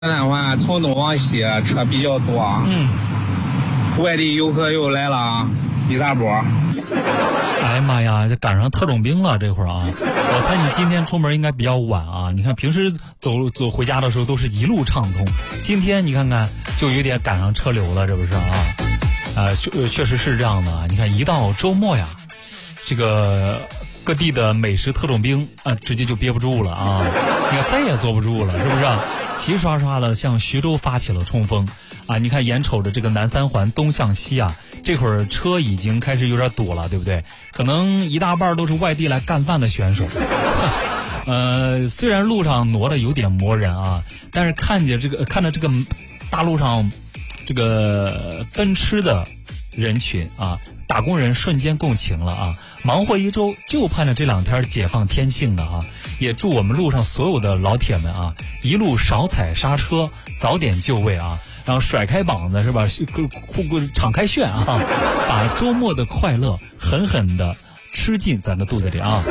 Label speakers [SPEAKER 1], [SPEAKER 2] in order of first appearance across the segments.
[SPEAKER 1] 南环从东往西车比较多，外地游客又来了一大波。
[SPEAKER 2] 哎呀妈呀，这赶上特种兵了这会儿啊！我猜你今天出门应该比较晚啊。你看平时走回家的时候都是一路畅通，今天你看看就有点赶上车流了，这不是啊？确实是这样的啊。你看一到周末呀，这个各地的美食特种兵啊，直接就憋不住了啊！你看再也坐不住了，是不是啊？齐刷刷的向徐州发起了冲锋啊！你看眼瞅着这个南三环东向西啊，这会儿车已经开始有点堵了，对不对？可能一大半都是外地来干饭的选手。虽然路上挪的有点磨人啊，但是看着这个大路上这个奔驰的人群啊，打工人瞬间共情了啊！忙活一周就盼着这2天解放天性的啊！也祝我们路上所有的老铁们啊，一路少踩刹车，早点就位啊！然后甩开膀子是吧？敞开炫啊！把周末的快乐狠狠的吃进咱的肚子里啊！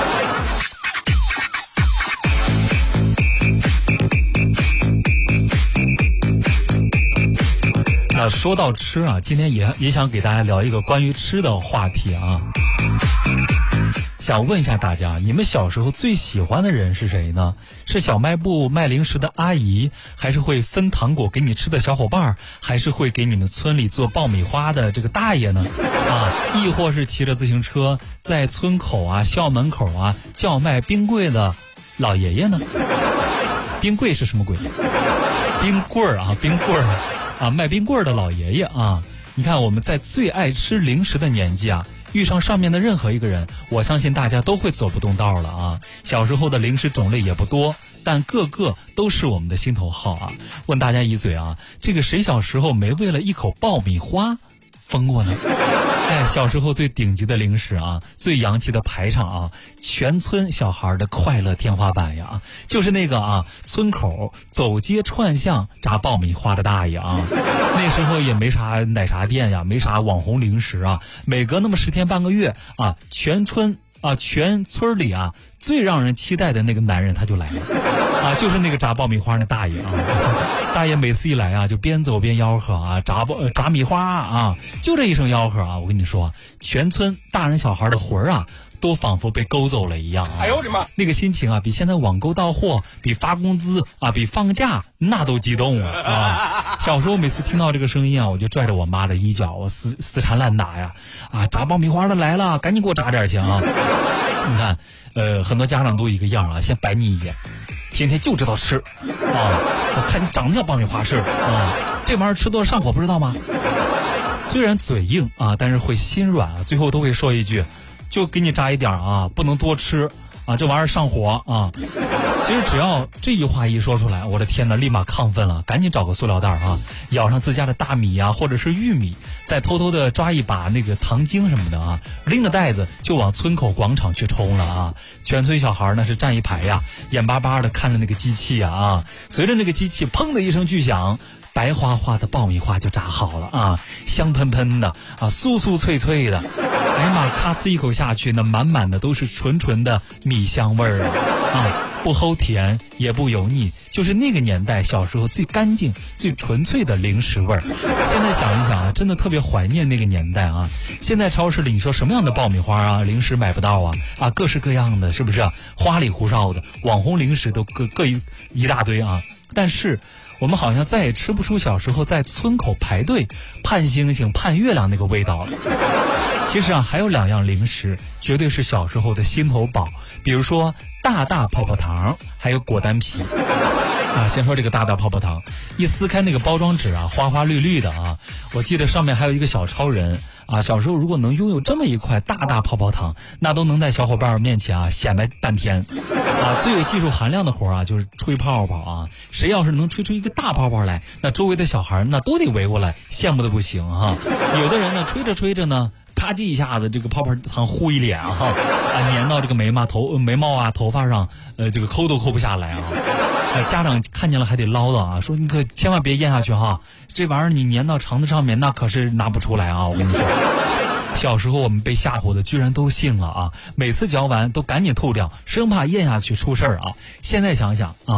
[SPEAKER 2] 那说到吃啊，今天也想给大家聊一个关于吃的话题啊。想问一下大家，你们小时候最喜欢的人是谁呢？是小卖部卖零食的阿姨，还是会分糖果给你吃的小伙伴，还是会给你们村里做爆米花的这个大爷呢？啊，亦或是骑着自行车在村口啊、校门口啊叫卖冰柜的老爷爷呢？冰柜是什么鬼？冰棍儿啊，冰棍儿啊，卖冰棍儿的老爷爷啊！你看我们在最爱吃零食的年纪啊，遇上上面的任何一个人，我相信大家都会走不动道了啊。小时候的零食种类也不多，但个个都是我们的心头好啊。问大家一嘴啊，这个谁小时候没为了一口爆米花疯过呢？哎，小时候最顶级的零食啊，最洋气的排场啊，全村小孩的快乐天花板呀，就是那个啊，村口走街串巷炸爆米花的大爷啊。那时候也没啥奶茶店呀，没啥网红零食啊，每隔那么10天半个月啊，全村里啊，最让人期待的那个男人他就来了啊，就是那个炸爆米花的大爷啊。大爷每次一来啊，就边走边吆喝啊，炸米花啊，就这一声吆喝啊，我跟你说，全村大人小孩的魂儿啊，都仿佛被勾走了一样啊！哎呦我的妈！那个心情啊，比现在网购到货，比发工资啊，比放假那都激动啊！小时候每次听到这个声音啊，我就拽着我妈的衣角，我死缠烂打呀！啊，炸爆米花的来了，赶紧给我炸点去啊！你看，很多家长都一个样啊，先白你一眼。天天就知道吃啊！我看你长得像爆米花似的啊！这玩意儿吃多了上火，不知道吗？虽然嘴硬啊，但是会心软啊，最后都会说一句：“就给你炸一点啊，不能多吃啊，这玩意儿上火啊！”其实只要这句话一说出来，我的天哪，立马亢奋了，赶紧找个塑料袋啊，舀上自家的大米啊，或者是玉米，再偷偷的抓一把那个糖精什么的啊，拎着袋子就往村口广场去冲了啊！全村小孩呢是站一排呀，眼巴巴的看着那个机器啊，随着那个机器砰的一声巨响，白花花的爆米花就炸好了啊，香喷喷的啊，酥酥脆脆的，哎呀妈，咔呲一口下去，那满满的都是纯纯的米香味儿啊！不齁甜也不油腻，就是那个年代小时候最干净最纯粹的零食味儿。现在想一想啊，真的特别怀念那个年代啊。现在超市里你说什么样的爆米花啊零食买不到啊，各式各样的，是不是花里胡哨的网红零食都各一大堆啊。但是我们好像再也吃不出小时候在村口排队盼星星盼月亮那个味道了。其实啊，还有2样零食绝对是小时候的心头宝，比如说大泡泡糖，还有果丹皮啊。先说这个大泡泡糖，一撕开那个包装纸啊，花花绿绿的啊，我记得上面还有一个小超人啊。小时候如果能拥有这么一块大泡泡糖，那都能在小伙伴面前啊显摆半天啊。最有技术含量的活啊，就是吹泡泡啊。谁要是能吹出一个大泡泡来，那周围的小孩那都得围过来，羡慕的不行哈。有的人呢，吹着呢，啪叽一下子，这个泡泡糖糊一脸啊，粘到这个眉毛啊、头发上，这个抠都抠不下来啊。家长看见了还得唠叨啊，说你可千万别咽下去哈，这玩意儿你粘到肠子上面，那可是拿不出来啊！我跟你说，小时候我们被吓唬的居然都信了啊！每次嚼完都赶紧吐掉，生怕咽下去出事儿啊！现在想想啊，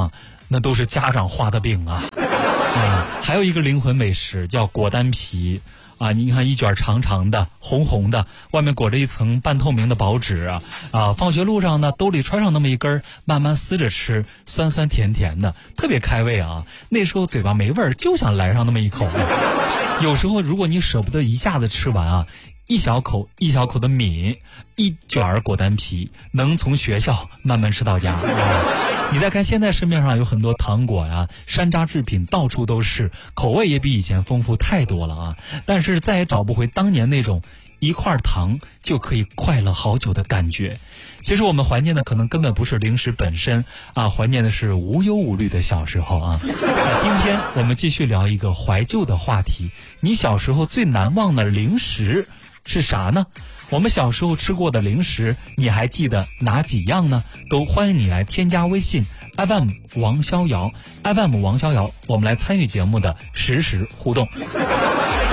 [SPEAKER 2] 那都是家长画的饼啊。还有一个灵魂美食叫果丹皮啊，你看一卷长长的红红的，外面裹着一层半透明的薄纸啊，放学路上呢兜里揣上那么一根，慢慢撕着吃，酸酸甜甜的，特别开胃啊。那时候嘴巴没味儿，就想来上那么一口。有时候如果你舍不得一下子吃完啊，一小口一小口的抿，一卷果丹皮，能从学校慢慢吃到家。你再看现在市面上有很多糖果呀、山楂制品到处都是，口味也比以前丰富太多了啊！但是再也找不回当年那种一块糖就可以快乐好久的感觉。其实我们怀念的可能根本不是零食本身啊，怀念的是无忧无虑的小时候啊。那今天我们继续聊一个怀旧的话题，你小时候最难忘的零食是啥呢？我们小时候吃过的零食，你还记得哪几样呢？都欢迎你来添加微信 FM 王逍遥 FM 王逍遥，我们来参与节目的实时互动。